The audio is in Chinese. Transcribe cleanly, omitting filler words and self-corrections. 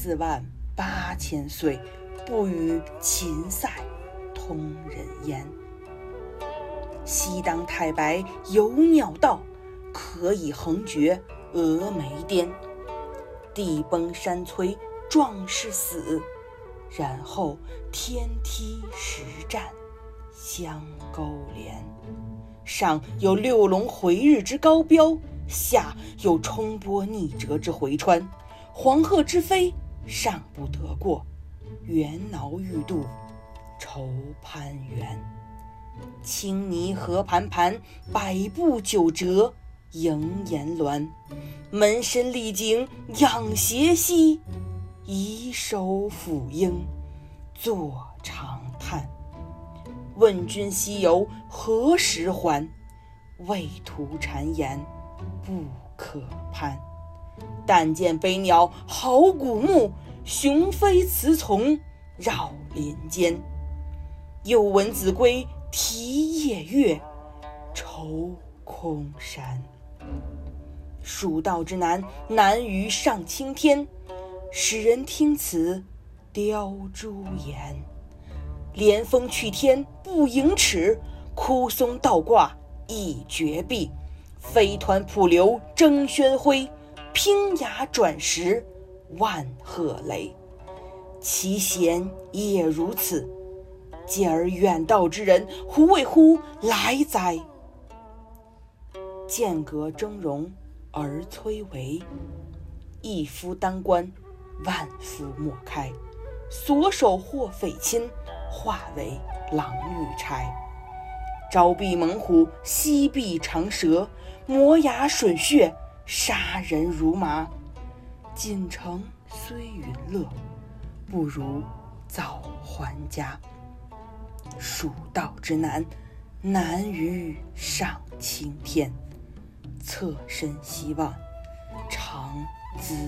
148000岁，不与秦塞通人烟。西当太白有鸟道，可以横绝峨眉巅。地崩山摧壮士死，然后天梯石栈相勾连。上有六龙回日之高标，下有冲波逆折之回川。黄鹤之飞尚不得过，猿猱欲度愁攀援。青泥河盘盘，百步九折萦岩峦。门深丽景仰斜溪，以手抚膺坐长叹。问君西游何时还？畏途谗言不可攀。但见飞鸟好古木，雄飞雌从绕林间。又闻子规啼夜月，愁空山。蜀道之难，难于上青天，使人听此凋朱颜。连峰去天不盈尺，枯松倒挂一绝壁。飞湍瀑流争喧灰，拼崖转石万壑雷。其贤也如此，继而远道之人，胡为乎来哉？间隔峥嵘而崔嵬，一夫当关，万夫莫开。所守或匪亲，化为狼欲豺。朝避猛虎，夕避长蛇，磨牙吮血，杀人如麻。锦城虽云乐，不如早还家。蜀道之难，难于上青天。侧身希望，常咨